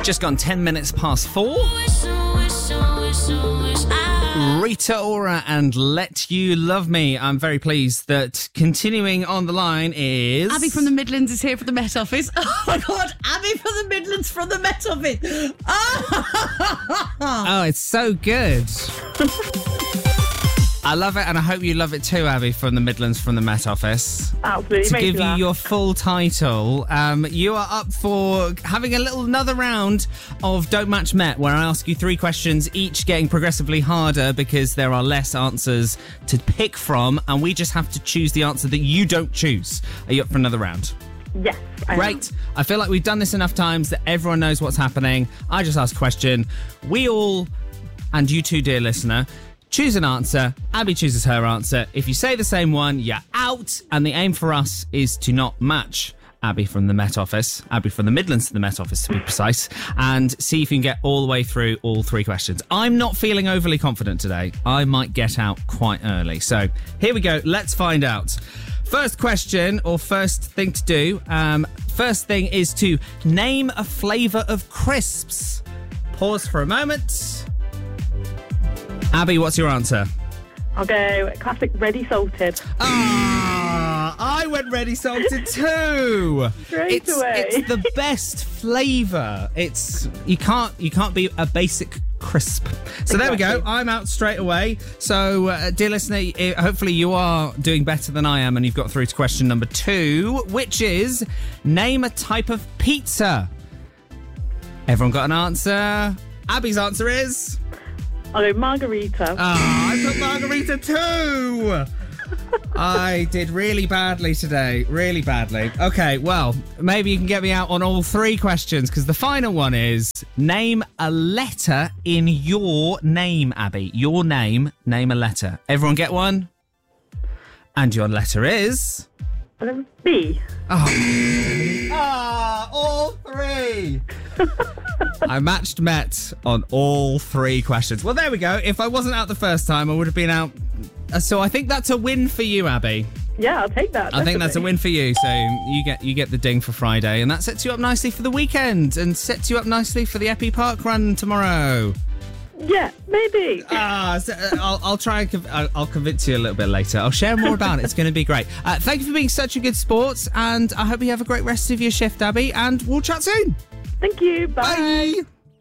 Just gone 10 minutes past 4. Rita Ora and Let You Love Me. I'm very pleased that continuing on the line is... Abby from the Midlands is here for the Met Office. Oh my God, Abby from the Midlands from the Met Office. Oh, it's so good. I love it, and I hope you love it too, Abby from the Midlands from the Met Office. Absolutely. To give you your full title, you are up for having another round of Don't Match Met, where I ask you 3 questions, each getting progressively harder because there are less answers to pick from, and we just have to choose the answer that you don't choose. Are you up for another round? Yes. Great. I feel like we've done this enough times that everyone knows what's happening. I just ask a question. We all, and you too, dear listener, choose an answer. Abby chooses her answer. If you say the same one, you're out. And the aim for us is to not match Abby from the Met Office, Abby from the Midlands to the Met Office to be precise, and see if you can get all the way through all 3 questions. I'm not feeling overly confident today. I might get out quite early. So here we go. Let's find out. First question, or first thing to do. First thing is to name a flavour of crisps. Pause for a moment. Abby, what's your answer? I'll go classic ready salted. I went ready salted too. Straight away. It's the best flavour. You can't be a basic crisp. So There we go. I'm out straight away. So, dear listener, hopefully you are doing better than I am, and you've got through to question number 2, which is name a type of pizza. Everyone got an answer? Abby's answer is... I'll go margarita. I put margarita too. I did really badly today. Really badly. Okay, well, maybe you can get me out on all 3 questions, because the final one is name a letter in your name, Abby. Your name, name a letter. Everyone get one? And your letter is... I'll go B. All 3. I matched Met on all 3 questions. Well, there we go. If I wasn't out the first time, I would have been out. So I think that's a win for you, Abby. Yeah, I'll take that. I think that's a win for you. So you get the ding for Friday, and that sets you up nicely for the weekend, and sets you up nicely for the Eppie Park run tomorrow. Yeah, maybe. I'll try and I'll convince you a little bit later. I'll share more about it. It's going to be great. Thank you for being such a good sport, and I hope you have a great rest of your shift, Abby, and we'll chat soon. Thank you. Bye. Bye.